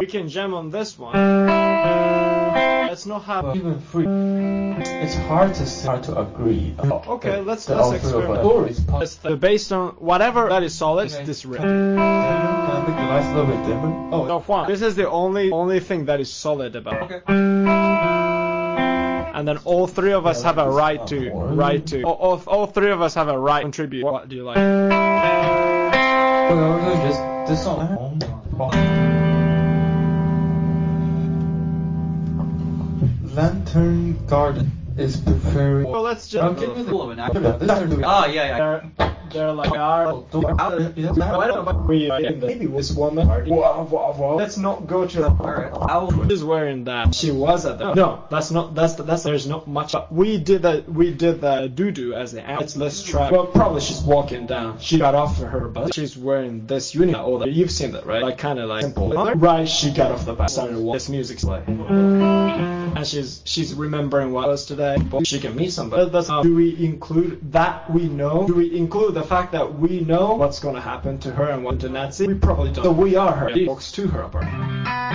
We can jam on this one. Let's not have even free. It's hard to agree. Okay, let's experiment. Based on whatever that is solid, it's this riff. Can I make the lights a little bit dimmer? Oh, no, Juan. This is the only thing that is solid about. Okay. And then all three of us have a right to. All three of us have a right to contribute. What do you like? Well, just this song. Lantern Garden is preferring. Well, let's just. Okay, yeah. They're like maybe this woman. Let's not go to that. She's wearing that. She was at that. No, that's there's not much. We did the doo-doo as the app. Let's try. Well, probably she's walking down. She got off of her bus. She's wearing this uniform. You've seen that, right? Like kind of like simple. Right, she got off the bus. Started walking. This music's playing. And she's remembering what was today. She can meet somebody. Do we include that we know? Do we include the fact that we know what's going to happen to her and what to Nancy? We probably don't. So we are her. It talks to her about.